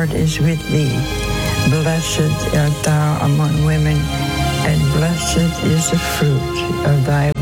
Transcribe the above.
Lord is with thee. Blessed art thou among women, and blessed is the fruit of thy